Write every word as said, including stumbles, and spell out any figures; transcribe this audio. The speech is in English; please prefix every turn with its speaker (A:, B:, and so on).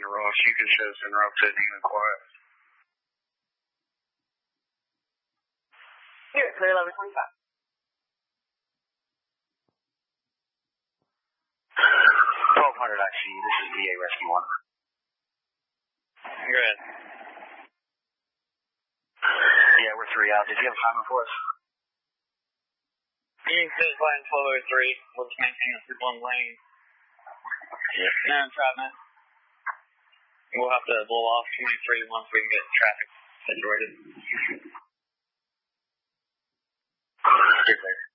A: Ross. You can show us in Rock City and quiet.
B: Yeah, clear eleven twenty-five.
A: twelve hundred I C U, this is V A Rescue one.
C: Good.
A: Yeah, we're three out. Did you have a timer for us?
C: Union City Line twelve oh three. Let's maintain a super one lane.
A: Yes.
C: No entrapment. We'll have to blow off twenty-three once we can get traffic situated.
A: Yes, sir.